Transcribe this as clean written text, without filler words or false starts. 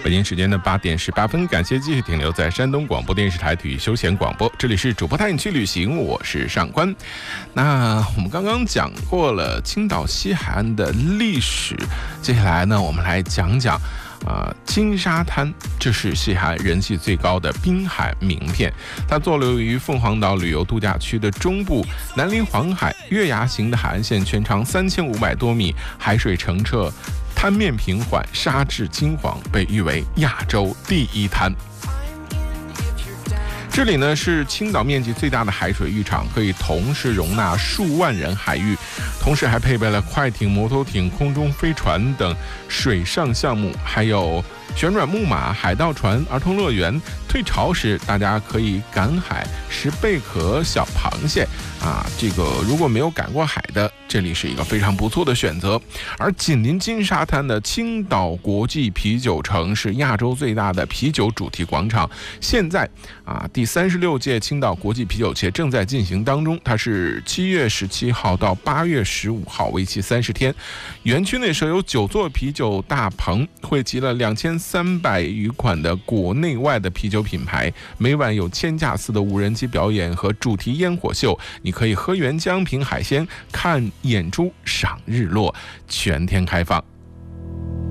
北京时间的8点18分，感谢继续停留在山东广播电视台体育休闲广播，这里是主播带你去旅行，我是上官。那我们刚刚讲过了青岛西海岸的历史，接下来呢，我们来讲讲金沙滩，这是西海岸人气最高的滨海名片，它坐落于凤凰岛旅游度假区的中部，南临黄海，月牙形的海岸线，全长3500多米，海水澄澈，滩面平缓，沙质金黄，被誉为亚洲第一滩。这里呢是青岛面积最大的海水浴场，可以同时容纳数万人海域，同时还配备了快艇、摩托艇、空中飞船等水上项目，还有旋转木马、海盗船、儿童乐园。退潮时大家可以赶海，吃贝壳、小螃蟹这个如果没有赶过海的，这里是一个非常不错的选择。而紧邻金沙滩的青岛国际啤酒城是亚洲最大的啤酒主题广场，现在第36届青岛国际啤酒节正在进行当中，它是7月17号到8月15号，为期30天。园区内设有9座啤酒大棚，汇集了2300余款的国内外的啤酒品牌，每晚有1000架次的无人机表演和主题烟火秀，你可以喝原浆、品海鲜、看演出、赏日落，全天开放。